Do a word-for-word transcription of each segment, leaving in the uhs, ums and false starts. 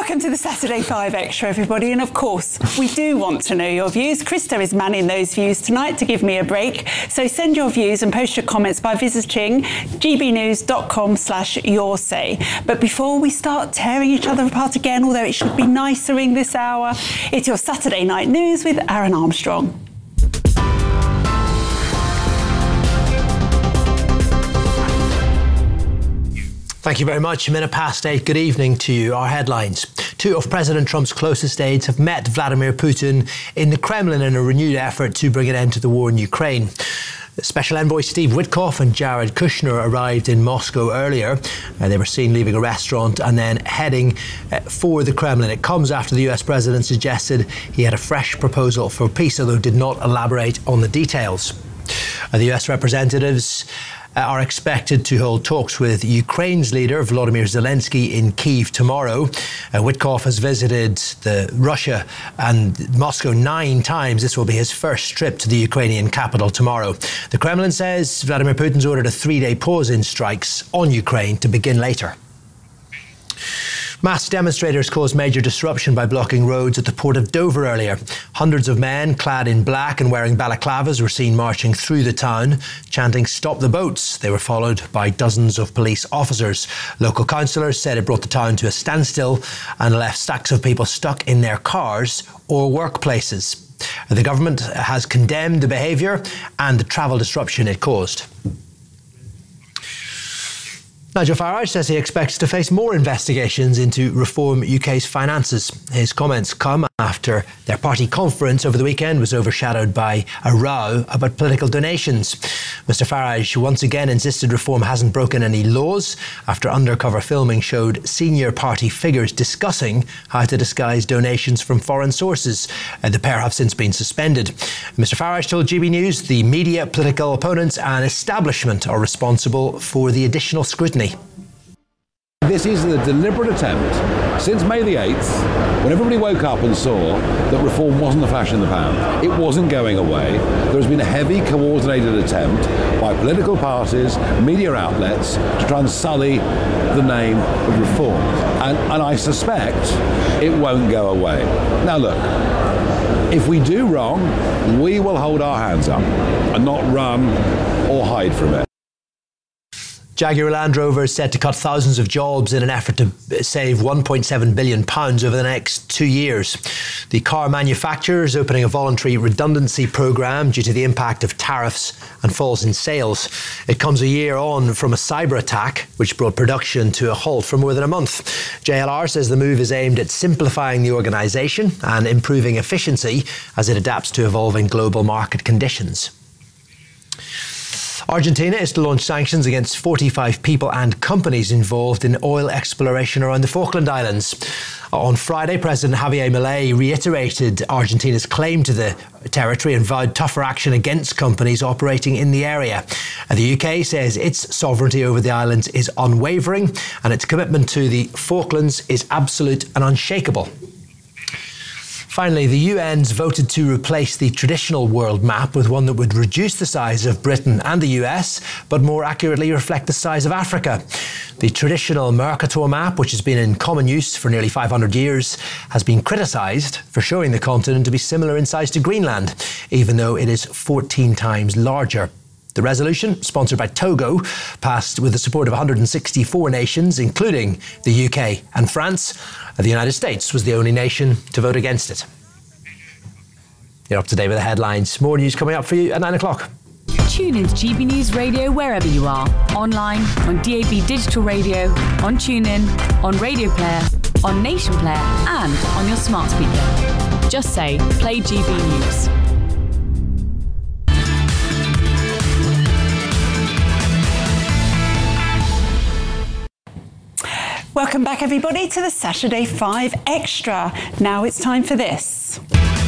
Welcome to the Saturday five Extra, everybody. And of course, we do want to know your views. Krista is manning those views tonight to give me a break. So send your views and post your comments by visiting gbnews.com slash your say. But before we start tearing each other apart again, although it should be nicering this hour, it's your Saturday night news with Aaron Armstrong. Thank you very much. A minute past eight. Good evening to you. Our headlines. Two of President Trump's closest aides have met Vladimir Putin in the Kremlin in a renewed effort to bring an end to the war in Ukraine. Special Envoy Steve Witkoff and Jared Kushner arrived in Moscow earlier. Uh, they were seen leaving a restaurant and then heading uh, for the Kremlin. It comes after the U S president suggested he had a fresh proposal for peace, although did not elaborate on the details. Uh, the U S representatives are expected to hold talks with Ukraine's leader, Volodymyr Zelensky, in Kyiv tomorrow. Uh, Witkoff has visited the Russia and Moscow nine times. This will be his first trip to the Ukrainian capital tomorrow. The Kremlin says Vladimir Putin's ordered a three-day pause in strikes on Ukraine to begin later. Mass demonstrators caused major disruption by blocking roads at the port of Dover earlier. Hundreds of men clad in black and wearing balaclavas were seen marching through the town, chanting "Stop the boats." They were followed by dozens of police officers. Local councillors said it brought the town to a standstill and left stacks of people stuck in their cars or workplaces. The government has condemned the behaviour and the travel disruption it caused. Nigel Farage says he expects to face more investigations into Reform U K's finances. His comments come after their party conference over the weekend was overshadowed by a row about political donations. Mister Farage once again insisted Reform hasn't broken any laws after undercover filming showed senior party figures discussing how to disguise donations from foreign sources. Uh, the pair have since been suspended. Mister Farage told G B News the media, political opponents and establishment are responsible for the additional scrutiny. This is a deliberate attempt since May the eighth, when everybody woke up and saw that Reform wasn't a flash in the pan. It wasn't going away. There has been a heavy coordinated attempt by political parties, media outlets to try and sully the name of Reform. And, and I suspect it won't go away. Now look, if we do wrong, we will hold our hands up and not run or hide from it. Jaguar Land Rover is set to cut thousands of jobs in an effort to save one point seven billion pounds over the next two years. The car manufacturer is opening a voluntary redundancy programme due to the impact of tariffs and falls in sales. It comes a year on from a cyber attack which brought production to a halt for more than a month. J L R says the move is aimed at simplifying the organisation and improving efficiency as it adapts to evolving global market conditions. Argentina is to launch sanctions against forty-five people and companies involved in oil exploration around the Falkland Islands. On Friday, President Javier Milei reiterated Argentina's claim to the territory and vowed tougher action against companies operating in the area. And the U K says its sovereignty over the islands is unwavering and its commitment to the Falklands is absolute and unshakable. Finally, the U N's voted to replace the traditional world map with one that would reduce the size of Britain and the U S, but more accurately reflect the size of Africa. The traditional Mercator map, which has been in common use for nearly five hundred years, has been criticised for showing the continent to be similar in size to Greenland, even though it is fourteen times larger. The resolution, sponsored by Togo, passed with the support of one hundred sixty-four nations, including the U K and France. The United States was the only nation to vote against it. You're up to date with the headlines. More news coming up for you at nine o'clock. Tune into G B News Radio wherever you are. Online, on D A B Digital Radio, on TuneIn, on Radio Player, on Nation Player and on your smart speaker. Just say, play G B News. Welcome back, everybody, to the Saturday five Extra. Now it's time for this.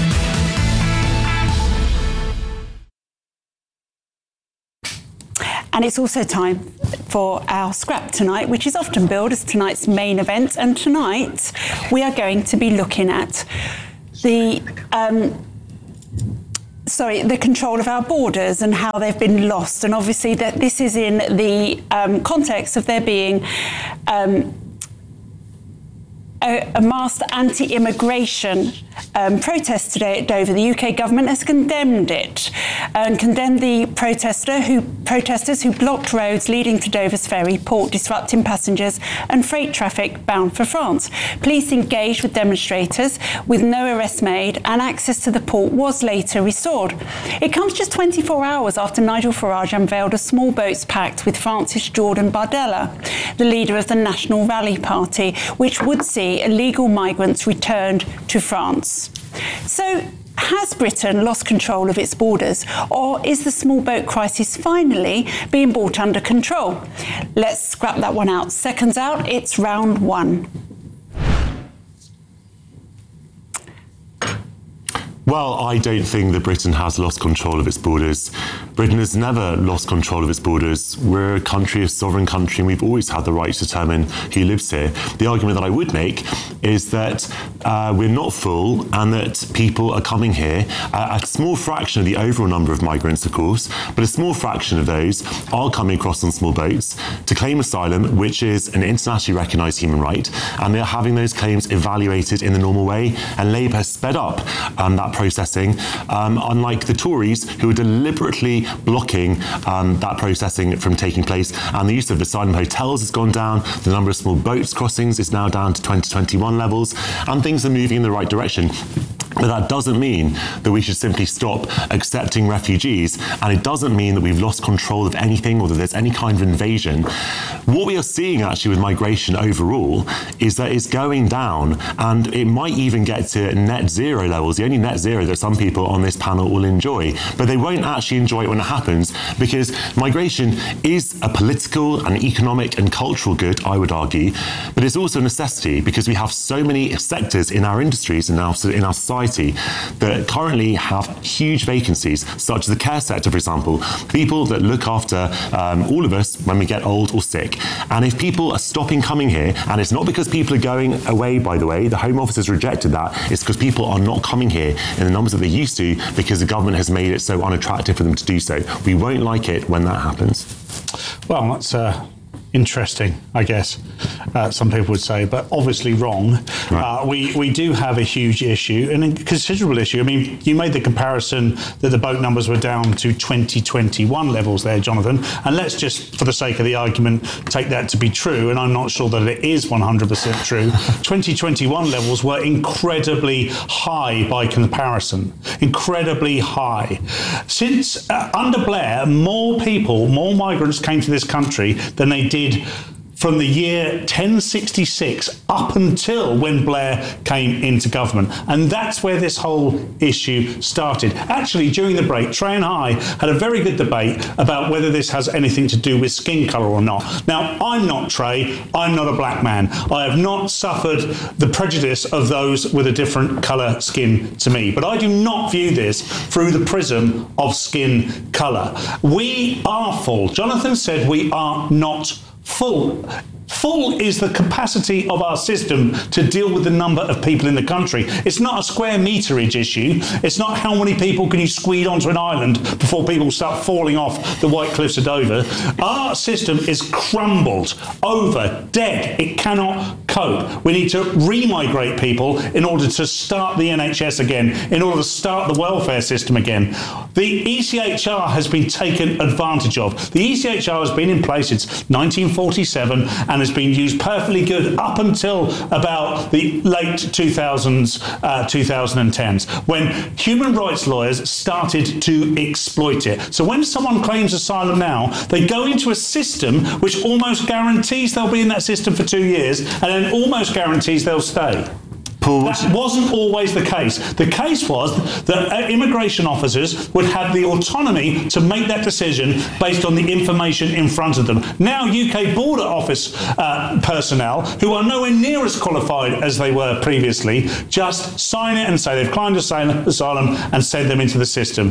And it's also time for our scrap tonight, which is often billed as tonight's main event. And tonight we are going to be looking at the um, sorry, the control of our borders and how they've been lost. And obviously that this is in the um, context of there being um, a, a massed anti-immigration um, protest today at Dover. The U K government has condemned it and condemned the protester who protesters who blocked roads leading to Dover's ferry port, disrupting passengers and freight traffic bound for France. Police engaged with demonstrators with no arrests made, and access to the port was later restored. It comes just twenty-four hours after Nigel Farage unveiled a small boats pact with Francis Jordan Bardella, the leader of the National Rally Party, which would see illegal migrants returned to France. So, has Britain lost control of its borders, or is the small boat crisis finally being brought under control? Let's scrap that one out. Seconds out, it's round one. Well, I don't think that Britain has lost control of its borders. Britain has never lost control of its borders. We're a country, a sovereign country, and we've always had the right to determine who lives here. The argument that I would make is that uh, we're not full and that people are coming here. Uh, a small fraction of the overall number of migrants, of course, but a small fraction of those are coming across on small boats to claim asylum, which is an internationally recognised human right, and they're having those claims evaluated in the normal way. And Labour has sped up um, that processing, um, unlike the Tories, who are deliberately blocking um, that processing from taking place. And the use of asylum hotels has gone down. The number of small boats crossings is now down to twenty twenty-one levels, and things are moving in the right direction. But that doesn't mean that we should simply stop accepting refugees, and it doesn't mean that we've lost control of anything or that there's any kind of invasion. What we are seeing actually with migration overall is that it's going down, and it might even get to net zero levels, the only net zero that some people on this panel will enjoy. But they won't actually enjoy it when it happens, because migration is a political and economic and cultural good, I would argue, but it's also a necessity because we have so many sectors in our industries and in, in our society that currently have huge vacancies, such as the care sector, for example, people that look after um, all of us when we get old or sick. And if people are stopping coming here, and it's not because people are going away, by the way, the Home Office has rejected that, it's because people are not coming here in the numbers that they used to because the government has made it so unattractive for them to do so. We won't like it when that happens. Well, that's uh, interesting, I guess, uh, some people would say, but obviously wrong. Right. Uh, we, we do have a huge issue, and a considerable issue. I mean, you made the comparison that the boat numbers were down to twenty twenty-one levels there, Jonathan, and let's just, for the sake of the argument, take that to be true, and I'm not sure that it is one hundred percent true. twenty twenty-one levels were incredibly high by comparison, incredibly high. Since, uh, under Blair, more people, more migrants came to this country than they did from the year ten sixty-six up until when Blair came into government. And that's where this whole issue started. Actually, during the break, Trey and I had a very good debate about whether this has anything to do with skin colour or not. Now, I'm not Trey, I'm not a black man. I have not suffered the prejudice of those with a different colour skin to me. But I do not view this through the prism of skin colour. We are full. Jonathan said we are not full. Full is the capacity of our system to deal with the number of people in the country. It's not a square meterage issue. It's not how many people can you squeeze onto an island before people start falling off the White Cliffs of Dover. Our system is crumbled, over, dead. It cannot cope. We need to re-migrate people in order to start the N H S again, in order to start the welfare system again. The E C H R has been taken advantage of. The E C H R has been in place since nineteen forty-seven and has been used perfectly good up until about the late two thousands, uh, twenty tens, when human rights lawyers started to exploit it. So when someone claims asylum now, they go into a system which almost guarantees they'll be in that system for two years and then almost guarantees they'll stay. That wasn't always the case. The case was that immigration officers would have the autonomy to make that decision based on the information in front of them. Now U K Border Office uh, personnel, who are nowhere near as qualified as they were previously, just sign it and say they've claimed asylum and send them into the system.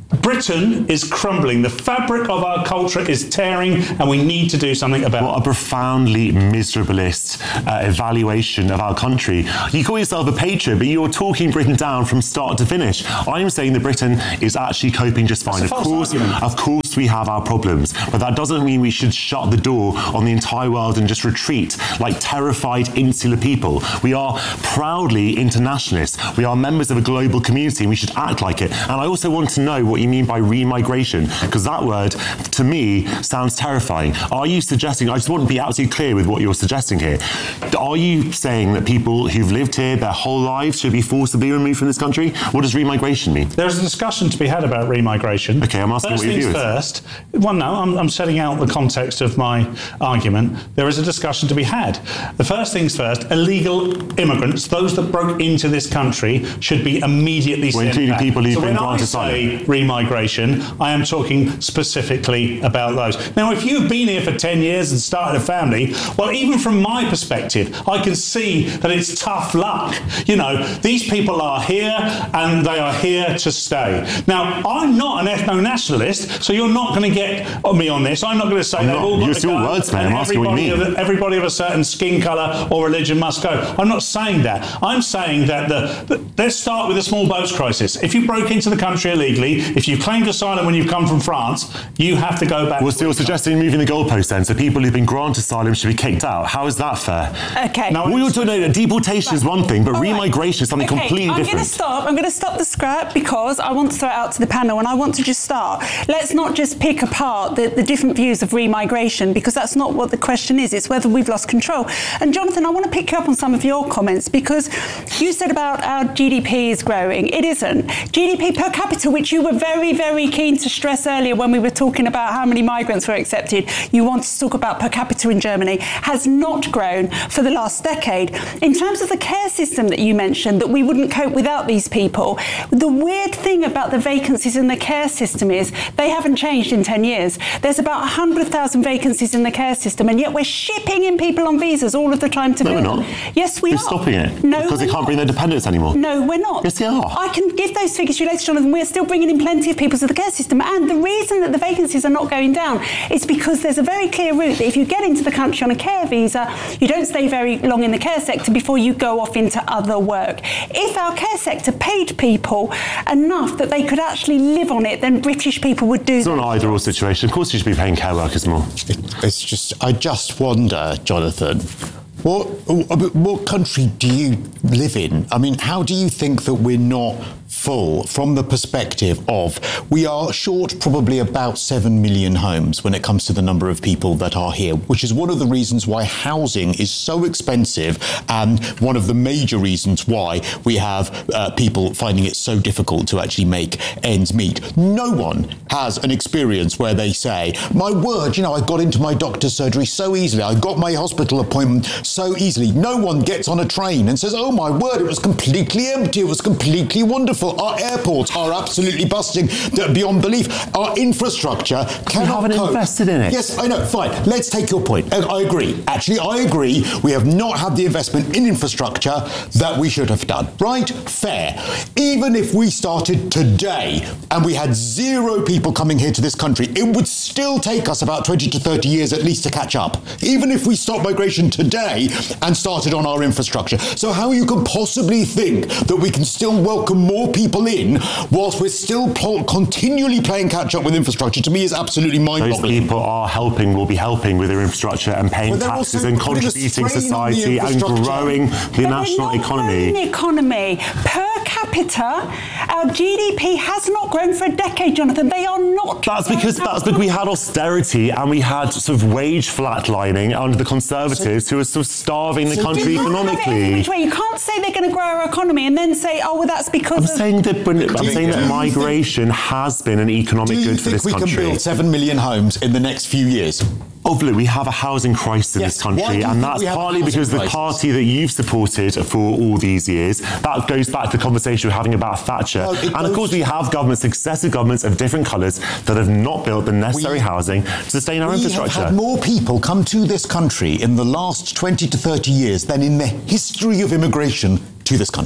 Britain is crumbling. The fabric of our culture is tearing, and we need to do something about it. What a profoundly miserablist uh, evaluation of our country. You call yourself a patriot, but you're talking Britain down from start to finish. I'm saying that Britain is actually coping just fine. Of course, argument. of course we have our problems, but that doesn't mean we should shut the door on the entire world and just retreat like terrified, insular people. We are proudly internationalists. We are members of a global community, and we should act like it. And I also want to know what you mean by remigration, because that word, to me, sounds terrifying. Are you suggesting, I just want to be absolutely clear with what you're suggesting here, are you saying that people who've lived here their whole lives should be forcibly removed from this country? What does remigration mean? There's a discussion to be had about remigration. Okay, I'm asking first what your view is. First, well, no, I'm, I'm setting out the context of my argument. There is a discussion to be had. The first things first, illegal immigrants, those that broke into this country, should be immediately well, sent including back. people who've so been granted asylum. When I say remigration, I am talking specifically about those. Now, if you've been here for ten years and started a family, well, even from my perspective, I can see that it's tough luck. You know, these people are here and they are here to stay. Now, I'm not an ethno-nationalist, so you're not going to get me on this. I'm not going to say they've all got Use to your go words, man. and I'm asking what you everybody, mean. of, everybody of a certain skin colour or religion must go. I'm not saying that. I'm saying that the, the let's start with the small boats crisis. If you broke into the country illegally, if you claimed asylum when you've come from France, you have to go back. Well, so you're suggesting moving the goalpost then, so people who've been granted asylum should be kicked out. How is that fair? Okay. Now, what you're doing, no, deportation right. is one thing, but All remigration right. is something okay, completely I'm different. I'm going to stop. I'm going to stop the scrap because I want to throw it out to the panel, and I want to just start. Let's not just pick apart the, the different views of remigration, because that's not what the question is. It's whether we've lost control. And Jonathan, I want to pick you up on some of your comments, because you said about our G D P is growing. It isn't. G D P per capita, which you were very, very keen to stress earlier when we were talking about how many migrants were accepted, you wanted to talk about per capita in Germany, has not grown for the last decade. In terms of the care system that you mentioned, that we wouldn't cope without these people, the weird thing about the vacancies in the care system is they haven't changed in ten years. There's about one hundred thousand vacancies in the care system, and yet we're shipping in people on visas all of the time to No, fill we're them. not. Yes, we we're are. stopping it. No, because they can't not. bring their dependents anymore. No, we're not. Yes, they are. I can give those figures to you later, Jonathan. We're still bringing in plenty of people to the care system, and the reason that the vacancies are not going down is because there's a very clear route that if you get into the country on a care visa, you don't stay very long in the care sector before you go off into other work. If our care sector paid people enough that they could actually live on it, then British people would do It's that. not an either-or situation. Of course you should be paying care workers more. It's just, I just wonder, Jonathan, what what country do you live in? I mean, how do you think that we're not full from the perspective of we are short probably about seven million homes when it comes to the number of people that are here, which is one of the reasons why housing is so expensive and one of the major reasons why we have uh, people finding it so difficult to actually make ends meet. No one has an experience where they say, my word, you know, I got into my doctor's surgery so easily, I got my hospital appointment so easily. No one gets on a train and says, oh my word, it was completely empty, it was completely wonderful. Our airports are absolutely busting beyond belief. Our infrastructure cannot haven't cope. invested in it. Yes, I know, fine. Let's take your point. I agree. Actually, I agree. We have not had the investment in infrastructure that we should have done. Right? Fair. Even if we started today and we had zero people coming here to this country, it would still take us about twenty to thirty years at least to catch up. Even if we stopped migration today and started on our infrastructure. So how you can possibly think that we can still welcome more people in whilst we're still pl- continually playing catch up with infrastructure, to me is absolutely mind-boggling. Those people are helping, will be helping with their infrastructure and paying Well, they're taxes also and putting a contributing strain on the society and infrastructure. growing the But national we're not economy. growing the economy. Per capita, our G D P has not grown for a decade, Jonathan. They are not. That's because that's because we had austerity and we had sort of wage flatlining under the Conservatives, so, who were sort of starving the You country can't have it economically. every which way. You can't say they're going to grow our economy and then say, oh, well, that's because I'm of... saying that when, I'm you- saying do that you migration has been an economic Do you good for think this we country. can build seven million homes in the next few years? Obviously, we have a housing crisis in Yes. this Why do country, you and think that's we have a partly housing because the crisis? party that you've supported for all these years, that goes back to the conversation we're having about Thatcher. No, it and of goes- course, we have governments, successive governments of different colours that have not built the necessary We- housing to sustain our We have infrastructure. had more people come to this country in the last twenty to thirty years than in the history of immigration to this country.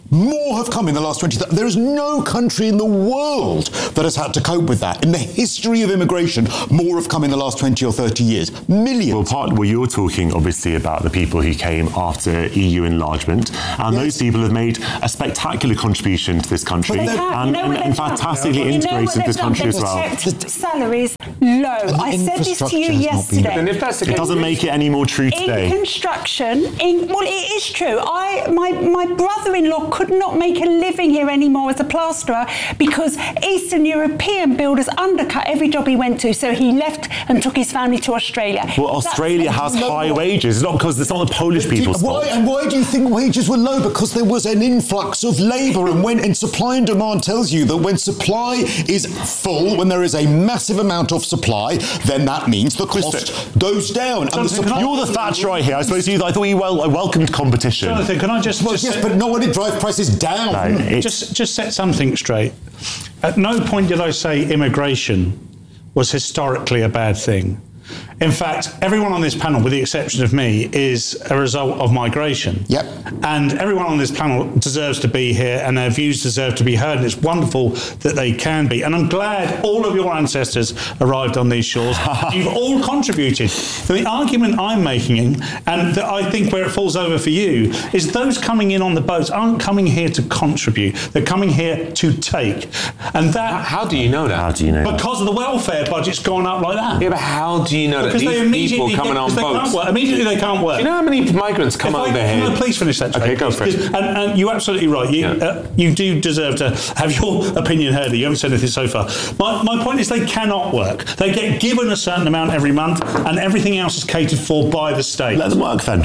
More have come in the last twenty. There is no country in the world that has had to cope with that. In the history of immigration, more have come in the last twenty or thirty years. Millions. Well, part well, you're talking obviously about the people who came after E U enlargement, and yes. those people have made a spectacular contribution to this country, and, you know and, and fantastically done? integrated you know this country as well. Salaries low. I said this to you yesterday. Then if that's the case, it doesn't make it any more true today. In construction, in, well, it is true. I my my brother-in-law could not make a living here anymore as a plasterer because Eastern European builders undercut every job he went to, so he left and took his family to Australia. Well, Australia That's, has high no, wages. It's not because it's not the Polish people's why, fault. And why do you think wages were low? Because there was an influx of labour, and when and supply and demand tells you that when supply is full, when there is a massive amount of supply, then that means the cost Christo. goes down. Jonathan, and the supply you're the Thatcherite here. I suppose you. I thought you well. I welcomed competition. Jonathan, can I just? Well, just yes, say, but no one did drive prices down. No, just, just set something straight. At no point did I say immigration was historically a bad thing. In fact, everyone on this panel, with the exception of me, is a result of migration. Yep. And everyone on this panel deserves to be here, and their views deserve to be heard, and it's wonderful that they can be. And I'm glad all of your ancestors arrived on these shores. You've all contributed. But the argument I'm making, and that I think where it falls over for you, is those coming in on the boats aren't coming here to contribute. They're coming here to take. And that... How do you know that? How do you know Because that? of the welfare budget's gone up like that. Yeah, but how do you know Because that these people coming on they boats? Can't work. Immediately they can't work. Do you know how many migrants come if over I, here? No, please finish that. Okay, go for it. And, and you're absolutely right. You, yeah. uh, you do deserve to have your opinion heard. You haven't said anything so far. My, my point is they cannot work. They get given a certain amount every month, and everything else is catered for by the state. Let them work then.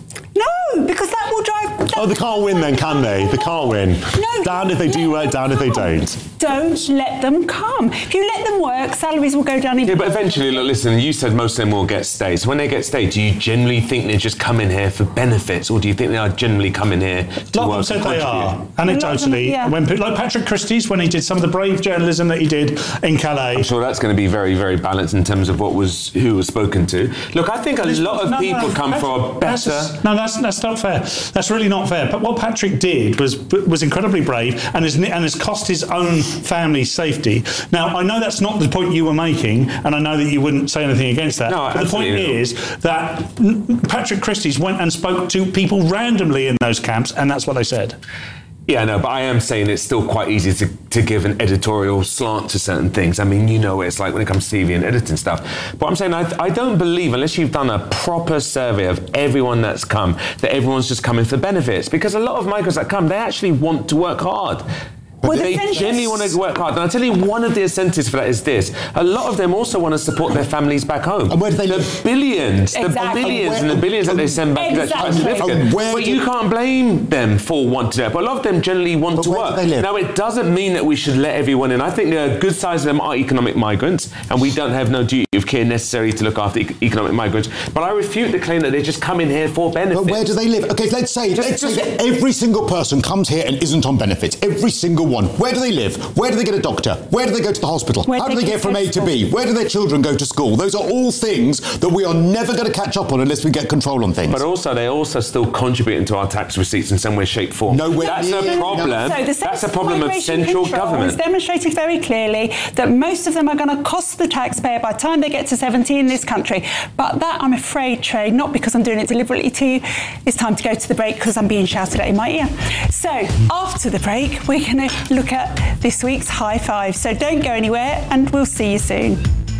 No, because that will drive... That oh, they can't win then, can they? They can't win. No. Down if they do work, down if they don't. Don't let them come. If you let them work, salaries will go down. Yeah, but eventually, look, listen, you said most of them will get stayed. So when they get stayed, do you generally think they just come in here for benefits, or do you think they are generally coming here to a lot work? Of them said they are. Anecdotally, yeah. when like Patrick Christie's, when he did some of the brave journalism that he did in Calais. I'm sure that's going to be very, very balanced in terms of what was who was spoken to. Look, I think a Listen, lot of no, people no, come Patrick, for a better. That's, no, that's that's not fair. That's really not fair. But what Patrick did was was incredibly brave, and has and has cost his own family safety. Now, I know that's not the point you were making, and I know that you wouldn't say anything against that. No, but the point not. is that Patrick Christie's went and spoke to people randomly in those camps, and that's what they said. Yeah, no, but I am saying it's still quite easy to, to give an editorial slant to certain things. I mean, you know what it's like when it comes to T V and editing stuff. But I'm saying I, I don't believe, unless you've done a proper survey of everyone that's come, that everyone's just coming for benefits. Because a lot of migrants that come, they actually want to work hard. Well, they the genuinely want to work hard. And I'll tell you, one of the incentives for that is this. A lot of them also want to support their families back home. And where do they the live? billions, Exactly. the billions And and, where, the billions that they send back, exactly. that's quite significant. where But do, you can't blame them for wanting to do it. But a lot of them generally want but to where work. do they live? Now, it doesn't mean that we should let everyone in. I think a good size of them are economic migrants, and we don't have no duty of care necessary to look after e- economic migrants. But I refute the claim that they just come in here for benefits. But where do they live? Okay, let's say, Just- let's just- say that every single person comes here and isn't on benefits. Every single one. Where do they live? Where do they get a doctor? Where do they go to the hospital? Where How do do they they get get from A to school? B? Where do their children go to school? Those are all things that we are never going to catch up on unless we get control on things. But also, they also still contributing to our tax receipts in some way, shape, form. Nowhere That's near- a problem. So the That's a problem of migration central control government. has demonstrated very clearly that most of them are going to cost the taxpayer by the time they get to seventy in this country. But that, I'm afraid, Trey, not because I'm doing it deliberately to you, it's time to go to the break because I'm being shouted at in my ear. So after the break, we're going to look at this week's High Five. So don't go anywhere, and we'll see you soon.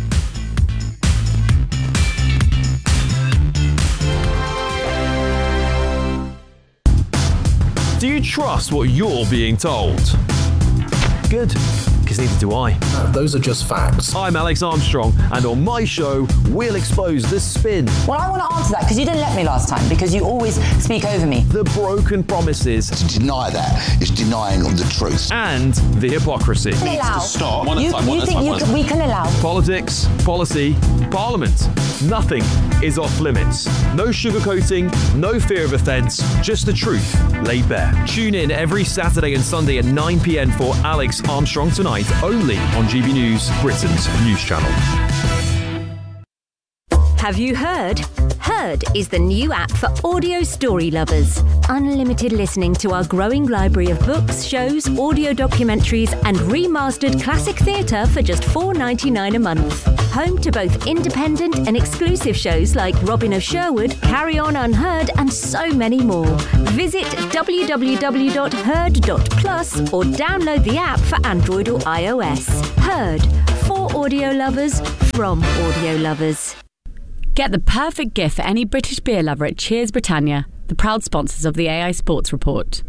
Do you trust what you're being told? Good, because neither do I. Uh, those are just facts. I'm Alex Armstrong, and on my show, we'll expose the spin. Well, I want to answer that because you didn't let me last time, because you always speak over me. The broken promises. To deny that is denying the truth. And the hypocrisy. We can allow. Stop. You, you think you can, we can allow? Politics, policy, parliament. Nothing is off limits. No sugarcoating, no fear of offence, just the truth laid bare. Tune in every Saturday and Sunday at nine p.m. for Alex Armstrong Tonight, only on G B News, Britain's news channel. Have you heard? Heard Heard is the new app for audio story lovers. Unlimited listening to our growing library of books, shows, audio documentaries, and remastered classic theatre for just four dollars ninety-nine a month. Home to both independent and exclusive shows like Robin of Sherwood, Carry On Unheard, and so many more. Visit w w w dot heard dot plus or download the app for Android or iOS. Heard, for audio lovers, from audio lovers. Get the perfect gift for any British beer lover at Cheers Britannia, the proud sponsors of the A I Sports Report.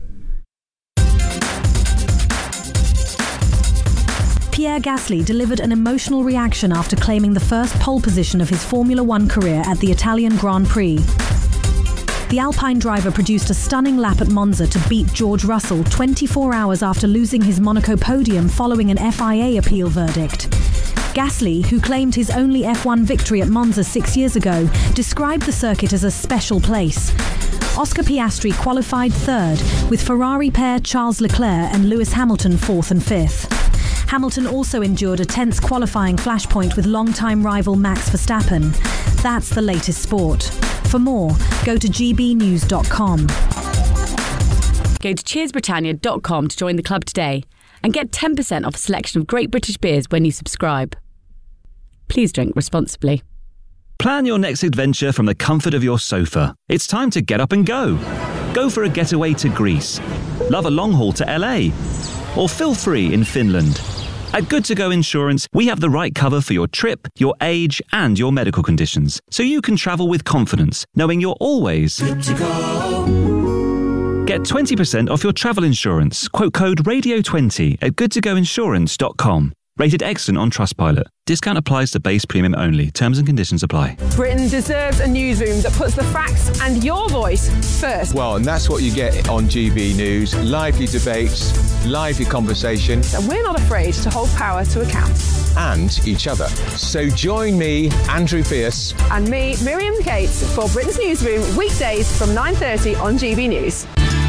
Pierre Gasly delivered an emotional reaction after claiming the first pole position of his Formula One career at the Italian Grand Prix. The Alpine driver produced a stunning lap at Monza to beat George Russell twenty-four hours after losing his Monaco podium following an F I A appeal verdict. Gasly, who claimed his only F one victory at Monza six years ago, described the circuit as a special place. Oscar Piastri qualified third, with Ferrari pair Charles Leclerc and Lewis Hamilton fourth and fifth. Hamilton also endured a tense qualifying flashpoint with longtime rival Max Verstappen. That's the latest sport. For more, go to g b news dot com. Go to cheers britannia dot com to join the club today and get ten percent off a selection of great British beers when you subscribe. Please drink responsibly. Plan your next adventure from the comfort of your sofa. It's time to get up and go. Go for a getaway to Greece. Love a long haul to L A. Or feel free in Finland. At Good To Go Insurance, we have the right cover for your trip, your age, and your medical conditions, so you can travel with confidence, knowing you're always good to go. Get twenty percent off your travel insurance. Quote code radio twenty at good to go insurance dot com. Rated excellent on Trustpilot. Discount applies to base premium only. Terms and conditions apply. Britain deserves a newsroom that puts the facts and your voice first. Well, and that's what you get on G B News. Lively debates, lively conversation. And we're not afraid to hold power to account. And each other. So join me, Andrew Pierce. And me, Miriam Cates, for Britain's Newsroom, weekdays from nine thirty on G B News.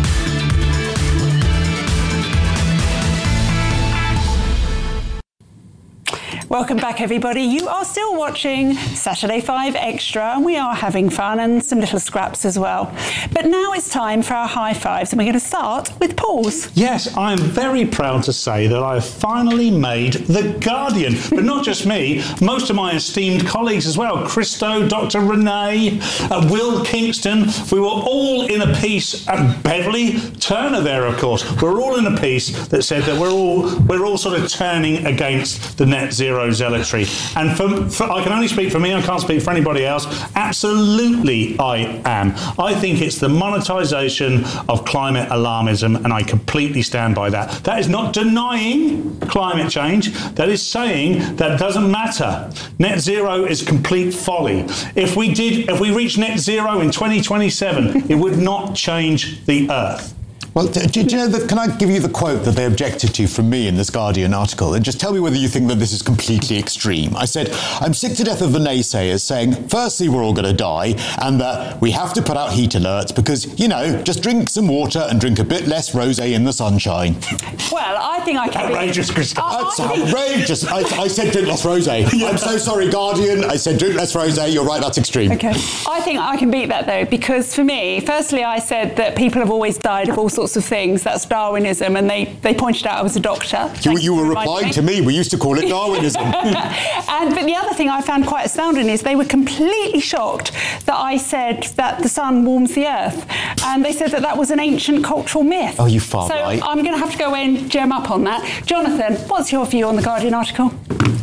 Welcome back, everybody. You are still watching Saturday five Extra, and we are having fun and some little scraps as well. But now it's time for our high fives, and we're going to start with Paul's. Yes, I am very proud to say that I have finally made The Guardian. But not just me, most of my esteemed colleagues as well. Christo, Doctor Renee, uh, Will Kingston. We were all in a piece, and Beverly Turner there, of course. We're all in a piece that said that we're all, we're all sort of turning against the net zero zealotry. And for, for, I can only speak for me, I can't speak for anybody else. Absolutely I am. I think it's the monetisation of climate alarmism, and I completely stand by that. That is not denying climate change. That is saying that doesn't matter. Net zero is complete folly. If we did, if we reached net zero in twenty twenty-seven, it would not change the Earth. Well, do, do you know that? Can I give you the quote that they objected to from me in this Guardian article, and just tell me whether you think that this is completely extreme? I said, I'm sick to death of the naysayers saying, firstly, we're all going to die, and that we have to put out heat alerts because, you know, just drink some water and drink a bit less rosé in the sunshine. Well, I think I can. Outrageous, Christopher. That's outrageous. I, I said drink less rosé. Yeah. I'm so sorry, Guardian. I said drink less rosé. You're right. That's extreme. Okay. I think I can beat that though, because for me, firstly, I said that people have always died of all sorts of things. That's Darwinism, and they, they pointed out I was a doctor. You, you were replying me. to me. We used to call it Darwinism. and but the other thing I found quite astounding is they were completely shocked that I said that the sun warms the earth, and they said that that was an ancient cultural myth. Oh, you far so right. I'm going to have to go and gem up on that. Jonathan, what's your view on the Guardian article?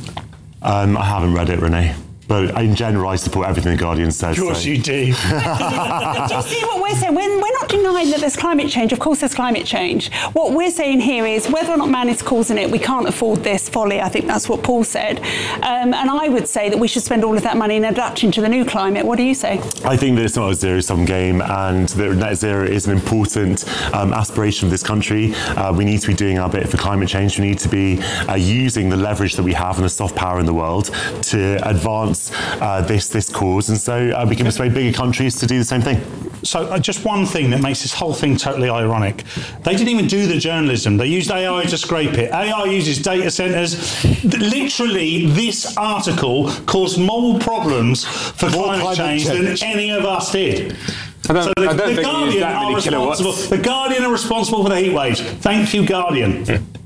Um, I haven't read it, Renee. But in general, I support everything the Guardian says. Of course so. you do. do you see what we're saying? We're, we're not denying that there's climate change. Of course there's climate change. What we're saying here is whether or not man is causing it, we can't afford this folly. I think that's what Paul said. Um, and I would say that we should spend all of that money in adapting to the new climate. What do you say? I think that it's not a zero-sum game, and that net zero is an important um, aspiration of this country. Uh, we need to be doing our bit for climate change. We need to be uh, using the leverage that we have and the soft power in the world to advance Uh, this this cause, and so uh, we can persuade bigger countries to do the same thing. So uh, just one thing that makes makes this whole thing totally ironic. They didn't even do the journalism. They used A I to scrape it. A I uses data centres. Literally, this article caused more problems for climate, climate change, change than any of us did. I don't, so the, I don't the think Guardian that are many responsible. kilowatts. The Guardian are responsible for the heat waves. Thank you, Guardian.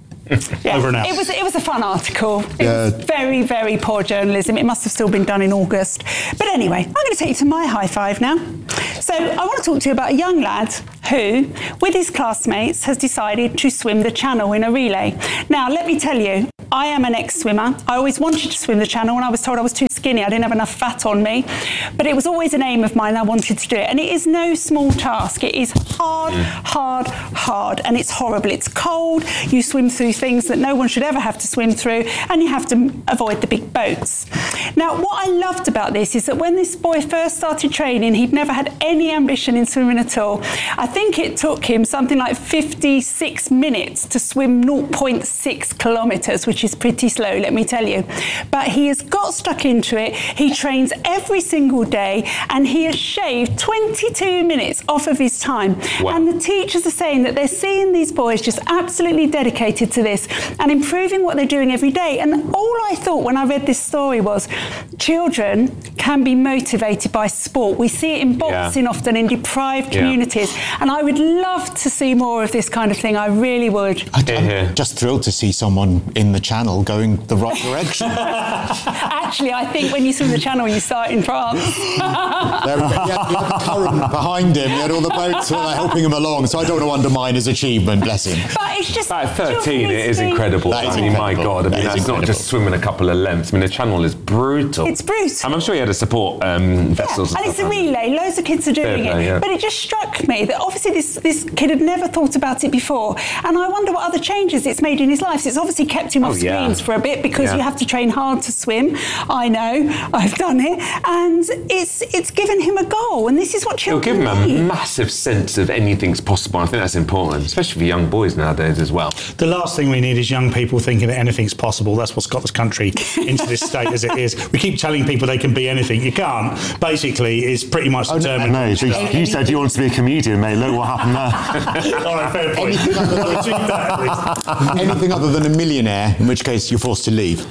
Yeah, Over and out. It was it was a fun article. It Yeah. was very, very poor journalism. It must have still been done in August. But anyway, I'm going to take you to my high five now. So I want to talk to you about a young lad who, with his classmates, has decided to swim the Channel in a relay. Now, let me tell you, I am an ex-swimmer. I always wanted to swim the Channel when I was told I was too skinny. I didn't have enough fat on me. But it was always an aim of mine. I wanted to do it. And it is no small task. It is hard, hard, hard. And it's horrible. It's cold. You swim through things that no one should ever have to swim through. And you have to avoid the big boats. Now, what I loved about this is that when this boy first started training, he'd never had any ambition in swimming at all. I think it took him something like fifty-six minutes to swim zero point six kilometres, which is pretty slow, let me tell you. But he has got stuck into it. He trains every single day and he has shaved twenty-two minutes off of his time. Wow. And the teachers are saying that they're seeing these boys just absolutely dedicated to this and improving what they're doing every day. And all I thought when I read this story was children can be motivated by sport. We see it in boxing Yeah. often in deprived Yeah. communities. And I would love to see more of this kind of thing. I really would. I, I'm just thrilled to see someone in the Channel going the right direction. Actually, I think when you swim the Channel, you start in France. There, you, had, you had the current behind him, you had all the boats who were helping him along, so I don't want to undermine his achievement, bless him. But it's just... At thirteen, it is being- incredible. That is I mean, my incredible. God, I That mean, is that's not incredible. just swimming a couple of lengths. I mean, the Channel is brutal. It's brutal. And I'm sure he had to support um, vessels. And and it's a stuff. relay. Loads of kids are doing Fair play, it. yeah. But it just struck me that obviously this, this kid had never thought about it before. And I wonder what other changes it's made in his life. So it's obviously kept him off Oh, yeah. screens for a bit because Yeah. you have to train hard to swim. I know. I've done it. And it's it's given him a goal. And this is what It'll children give him a need. massive sense of anything's possible. I think that's important, especially for young boys nowadays as well. The last thing we need is young people thinking that anything's possible. That's what's got this country into this state as it is. We keep telling people they can be anything. You can't. Basically, it's pretty much determined. No, you, you said you wanted to be a comedian, mate. Look what happened there. All right, fair point. Anything other, I'll achieve that at least. anything other than a millionaire, in which case you're forced to leave.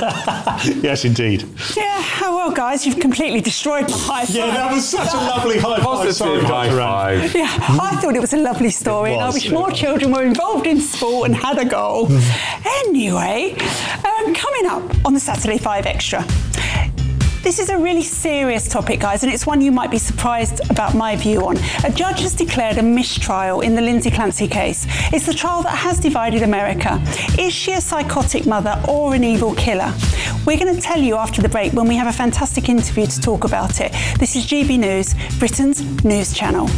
Yes, indeed. Yeah, oh well, guys, you've completely destroyed my high five. Yeah, that was such a lovely high five. Positive Sorry, high Doctor Rand. five. Yeah, I thought it was a lovely story, It and I was, wish yeah. more children were involved in sport and had a goal. Anyway, um, coming up on the Saturday Five Extra. This is a really serious topic, guys, and it's one you might be surprised about my view on. A judge has declared a mistrial in the Lindsay Clancy case. It's the trial that has divided America. Is she a psychotic mother or an evil killer? We're going to tell you after the break when we have a fantastic interview to talk about it. This is G B News, Britain's news channel.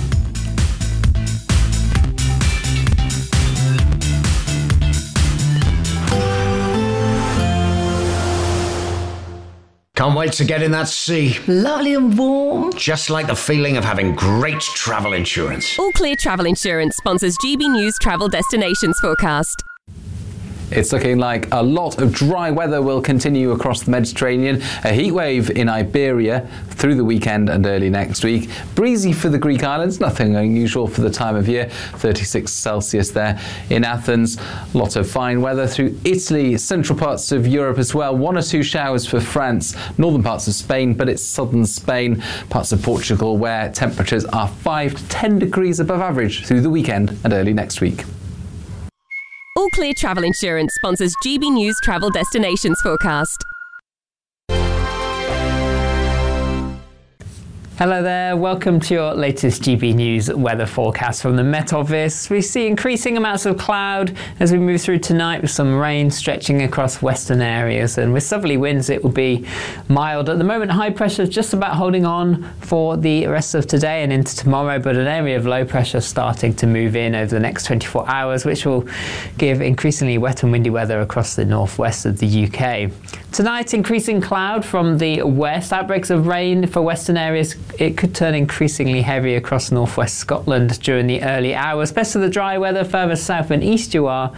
Can't wait to get in that sea. Lovely and warm. Just like the feeling of having great travel insurance. All Clear Travel Insurance sponsors G B News Travel Destinations Forecast. It's looking like a lot of dry weather will continue across the Mediterranean. A heat wave in Iberia through the weekend and early next week. Breezy for the Greek islands, nothing unusual for the time of year. thirty-six Celsius there in Athens. A lot of fine weather through Italy, central parts of Europe as well. One or two showers for France, northern parts of Spain, but it's southern Spain, parts of Portugal where temperatures are five to ten degrees above average through the weekend and early next week. All Clear Travel Insurance sponsors G B News Travel Destinations Forecast. Hello there, welcome to your latest G B News weather forecast from the Met Office. We see increasing amounts of cloud as we move through tonight with some rain stretching across western areas, and with southerly winds it will be mild. At the moment, high pressure is just about holding on for the rest of today and into tomorrow, but an area of low pressure starting to move in over the next twenty-four hours, which will give increasingly wet and windy weather across the northwest of the U K. Tonight, increasing cloud from the west, outbreaks of rain for western areas. It could turn increasingly heavy across northwest Scotland during the early hours. Best of the dry weather further south and east you are,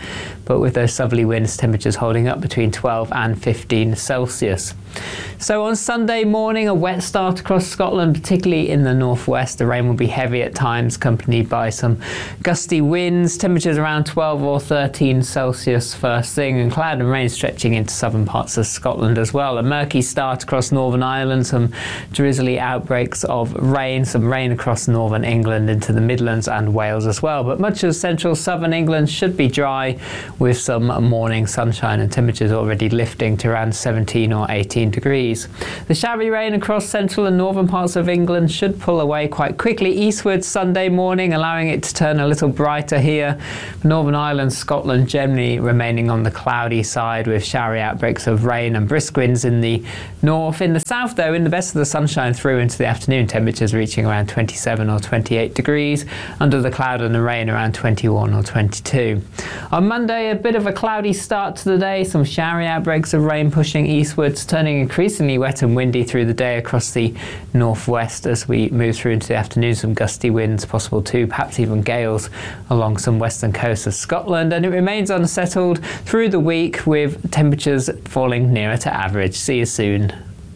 but with those southerly winds, temperatures holding up between twelve and fifteen Celsius. So on Sunday morning, a wet start across Scotland, particularly in the northwest. The rain will be heavy at times, accompanied by some gusty winds. Temperatures around twelve or thirteen Celsius first thing, and cloud and rain stretching into southern parts of Scotland as well. A murky start across Northern Ireland, some drizzly outbreaks of rain, some rain across northern England into the Midlands and Wales as well. But much of central southern England should be dry with some morning sunshine, and temperatures already lifting to around seventeen or eighteen degrees. The showery rain across central and northern parts of England should pull away quite quickly eastwards Sunday morning, allowing it to turn a little brighter here. Northern Ireland, Scotland generally remaining on the cloudy side with showery outbreaks of rain and brisk winds in the north. In the south though, in the best of the sunshine through into the afternoon, temperatures reaching around twenty-seven or twenty-eight degrees. Under the cloud and the rain around twenty-one or twenty-two. On Monday, a bit of a cloudy start to the day, some showery outbreaks of rain pushing eastwards, turning increasingly wet and windy through the day across the northwest as we move through into the afternoon. Some gusty winds possible too, perhaps even gales along some western coast of Scotland, and it remains unsettled through the week with temperatures falling nearer to average. See you soon.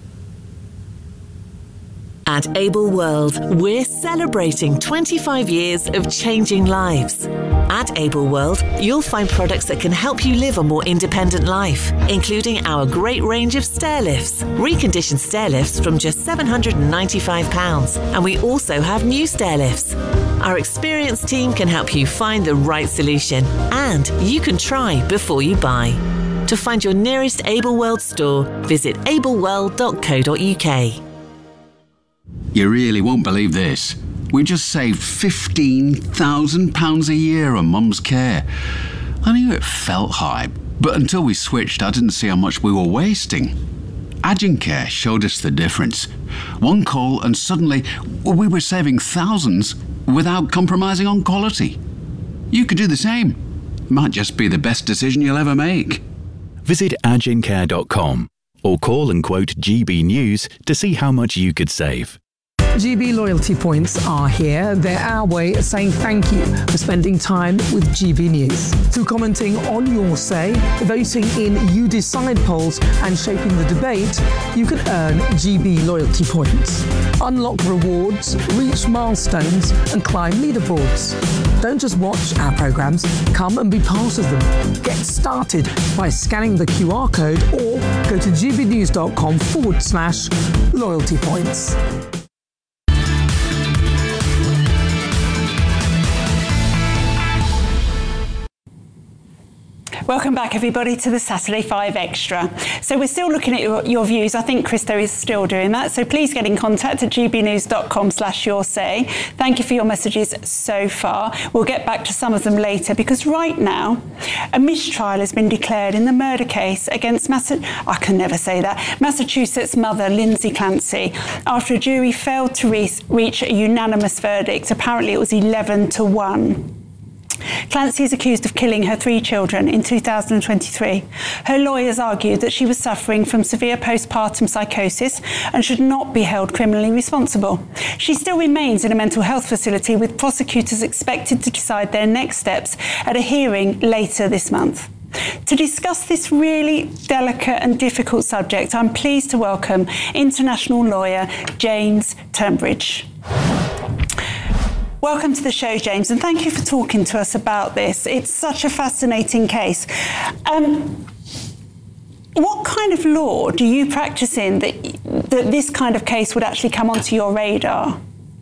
At Able World, we're celebrating twenty-five years of changing lives. At Able World, you'll find products that can help you live a more independent life, including our great range of stair lifts, reconditioned stair lifts from just seven hundred ninety-five pounds, and we also have new stair lifts. Our experienced team can help you find the right solution, and you can try before you buy. To find your nearest Able World store, visit able world dot co dot u k. You really won't believe this. We just saved fifteen thousand pounds a year on Mum's care. I knew it felt high, but until we switched, I didn't see how much we were wasting. Agencare showed us the difference. One call and suddenly we were saving thousands without compromising on quality. You could do the same. Might just be the best decision you'll ever make. Visit agencare dot com or call and quote G B News to see how much you could save. G B loyalty points are here. They're our way of saying thank you for spending time with G B News. Through commenting on your say, voting in You Decide polls and shaping the debate, you can earn G B loyalty points. Unlock rewards, reach milestones and climb leaderboards. Don't just watch our programmes, come and be part of them. Get started by scanning the Q R code or go to gbnews.com forward slash loyalty points. Welcome back, everybody, to the Saturday Five Extra. So we're still looking at your, your views. I think Christo is still doing that. So please get in contact at gbnews.com slash your say. Thank you for your messages so far. We'll get back to some of them later, because right now, a mistrial has been declared in the murder case against Massa- I can never say that, Massachusetts mother Lindsay Clancy, after a jury failed to re- reach a unanimous verdict. Apparently it was eleven to one. Clancy is accused of killing her three children in two thousand twenty-three. Her lawyers argued that she was suffering from severe postpartum psychosis and should not be held criminally responsible. She still remains in a mental health facility, with prosecutors expected to decide their next steps at a hearing later this month. To discuss this really delicate and difficult subject, I'm pleased to welcome international lawyer James Turnbridge. Welcome to the show, James, and thank you for talking to us about this. It's such a fascinating case. Um, what kind of law do you practice in that, that this kind of case would actually come onto your radar?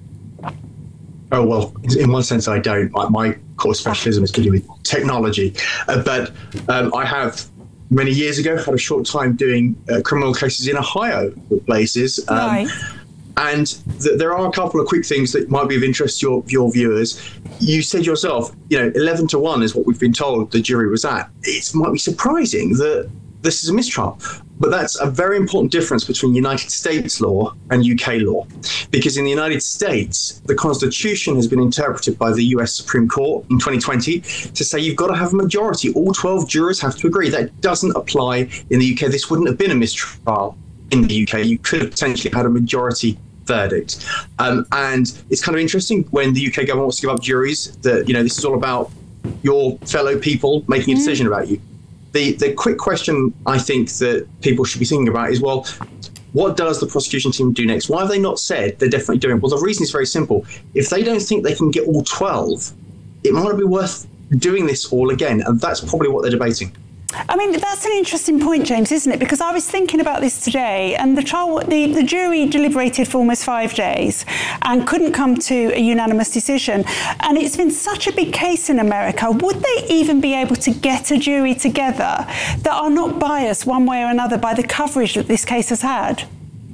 Oh, well, in one sense, I don't. My, my core specialism is to do with technology. Uh, but um, I have, many years ago, had a short time doing uh, criminal cases in Ohio, with places. Um, right. And th- there are a couple of quick things that might be of interest to your, your viewers. You said yourself, you know, eleven to one is what we've been told the jury was at. It might be surprising that this is a mistrial, but that's a very important difference between United States law and U K law. Because in the United States, the Constitution has been interpreted by the U S Supreme Court in twenty twenty to say you've got to have a majority. All twelve jurors have to agree. That doesn't apply in the U K. This wouldn't have been a mistrial in the U K. You could have potentially had a majority verdict. Um, and it's kind of interesting when the U K government wants to give up juries that, you know, this is all about your fellow people making a decision about you. The the quick question I think that people should be thinking about is, well, what does the prosecution team do next? Why have they not said they're definitely doing it? Well, the reason is very simple. If they don't think they can get all twelve, it might not be worth doing this all again, and that's probably what they're debating. I mean, that's an interesting point, James, isn't it? Because I was thinking about this today, and the trial, the, the jury deliberated for almost five days and couldn't come to a unanimous decision. And it's been such a big case in America. Would they even be able to get a jury together that are not biased one way or another by the coverage that this case has had?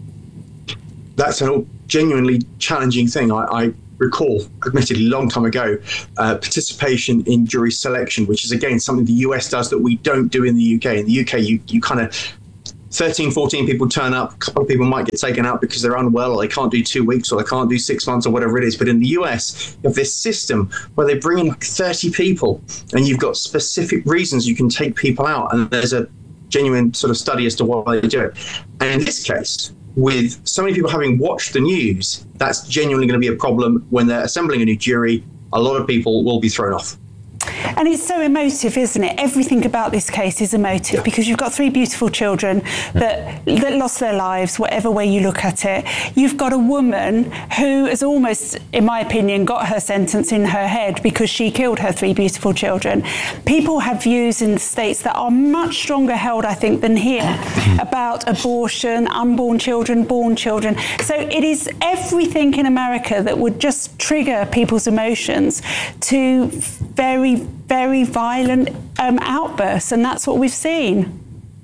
That's a genuinely challenging thing. I, I recall, admittedly, a long time ago, uh, participation in jury selection, which is, again, something the U S does that we don't do in the U K. In the U K, you, you kind of, thirteen, fourteen people turn up, a couple of people might get taken out because they're unwell, or they can't do two weeks, or they can't do six months, or whatever it is. But in the U S, you have this system where they bring in like thirty people, and you've got specific reasons you can take people out, and there's a genuine sort of study as to why they do it. And in this case, with so many people having watched the news, that's genuinely going to be a problem when they're assembling a new jury. A lot of people will be thrown off. And it's so emotive, isn't it? Everything about this case is emotive, yeah. because you've got three beautiful children that that lost their lives, whatever way you look at it. You've got a woman who has almost, in my opinion, got her sentence in her head because she killed her three beautiful children. People have views in the States that are much stronger held, I think, than here about abortion, unborn children, born children. So it is everything in America that would just trigger people's emotions to very, very violent um, outbursts, and that's what we've seen.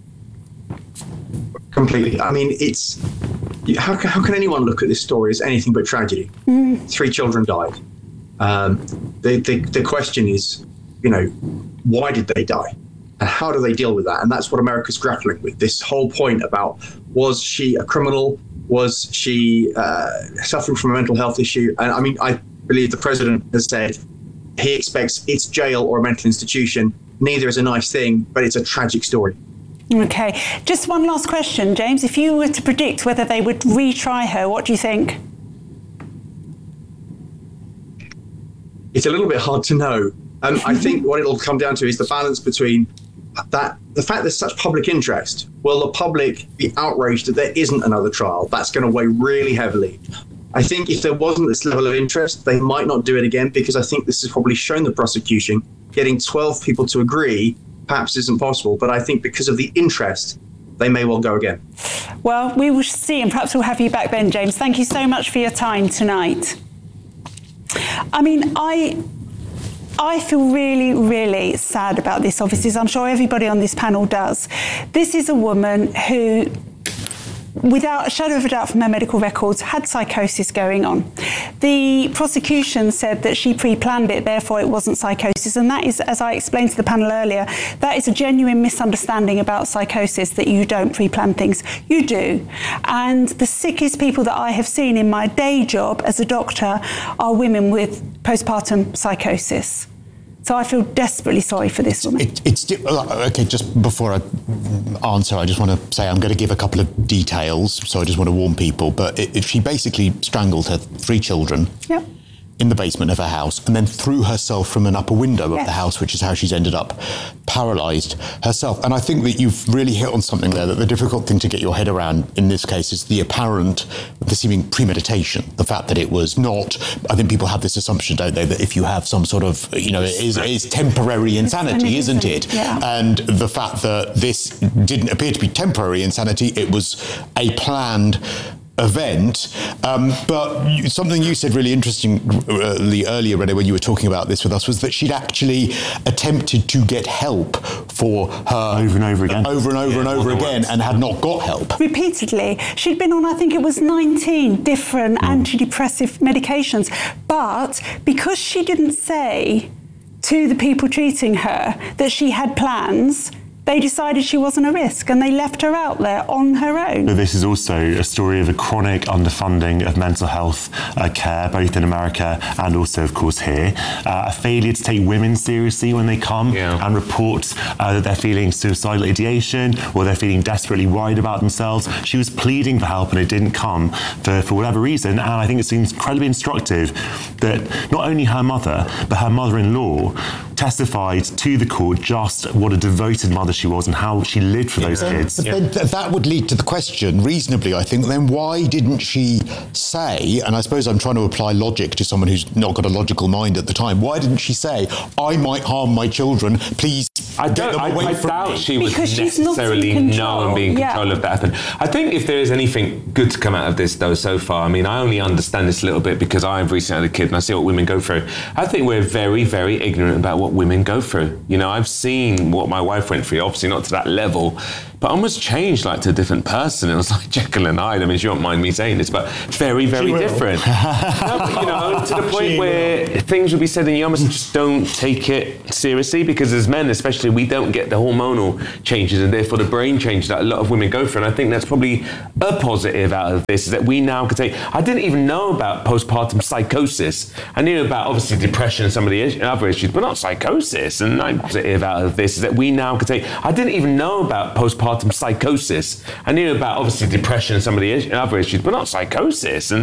Completely. I mean, it's how, how can anyone look at this story as anything but tragedy? Mm. Three children died. Um, the, the the question is, you know, why did they die, and how do they deal with that? And that's what America's grappling with. This whole point about, was she a criminal? Was she uh, suffering from a mental health issue? And I mean, I believe the president has said he expects it's jail or a mental institution. Neither is a nice thing, but it's a tragic story. Okay, just one last question, James. If you were to predict whether they would retry her, what do you think? It's a little bit hard to know. Um, I think what it'll come down to is the balance between that, the fact there's such public interest. Will the public be outraged that there isn't another trial? That's going to weigh really heavily. I think if there wasn't this level of interest, they might not do it again, because I think this has probably shown the prosecution getting twelve people to agree perhaps isn't possible. But I think because of the interest, they may well go again. Well, we will see, and perhaps we'll have you back then, James. Thank you so much for your time tonight. I mean, I... I feel really, really sad about this, obviously, as I'm sure everybody on this panel does. This is a woman who, without a shadow of a doubt from her medical records, had psychosis going on. The prosecution said that she pre-planned it, therefore it wasn't psychosis. And that is, as I explained to the panel earlier, that is a genuine misunderstanding about psychosis, that you don't pre-plan things. You do. And the sickest people that I have seen in my day job as a doctor are women with postpartum psychosis. So I feel desperately sorry for this woman. It, it's okay. Just before I answer, I just want to say I'm going to give a couple of details. So I just want to warn people. But it, it, she basically strangled her three children. Yep. In the basement of her house, and then threw herself from an upper window of yes. the house, which is how she's ended up paralysed herself. And I think that you've really hit on something there, that the difficult thing to get your head around in this case is the apparent, the seeming premeditation, the fact that it was not, I think people have this assumption, don't they, that if you have some sort of, you know, it is, it is temporary insanity, isn't it? Yeah. And the fact that this didn't appear to be temporary insanity, it was a planned event. Um, but you, something you said really interestingly earlier, Renee, when you were talking about this with us, was that she'd actually attempted to get help for her over and over again, over and over yeah, and over again, works. and had not got help. Repeatedly. She'd been on, I think it was nineteen different mm. antidepressive medications. But because she didn't say to the people treating her that she had plans, they decided she wasn't a risk, and they left her out there on her own. But this is also a story of a chronic underfunding of mental health uh, care, both in America and also, of course, here. Uh, a failure to take women seriously when they come yeah. and report uh, that they're feeling suicidal ideation or they're feeling desperately worried about themselves. She was pleading for help and it didn't come for, for whatever reason. And I think it seems incredibly instructive that not only her mother, but her mother-in-law testified to the court just what a devoted mother she was and how she lived for those Yeah. kids. But then th- that would lead to the question, reasonably, I think, then why didn't she say, and I suppose I'm trying to apply logic to someone who's not got a logical mind at the time, why didn't she say, I might harm my children, please I get don't. them I, away I from doubt me? she would Because she's not in necessarily control. know and be in Yeah. control of that happen. I think if there is anything good to come out of this, though, so far, I mean, I only understand this a little bit because I've recently had a kid and I see what women go through. I think we're very, very ignorant about what women go through. You know, I've seen what my wife went through. Obviously, not to that level, but almost changed like to a different person. It was like Jekyll and Hyde. I mean, she won't mind me saying this, but very, very She will. different. No, but, you know, to the point She where things will be said and you almost just don't take it seriously because as men especially we don't get the hormonal changes and therefore the brain changes that a lot of women go through, and I think that's probably a positive out of this is that we now can take. I didn't even know about postpartum psychosis. I knew about obviously depression and some of the is- other issues, but not psychosis. And the positive out of this is that we now can take. I didn't even know about postpartum psychosis. I knew about obviously depression and some of the is- other issues, but not psychosis. And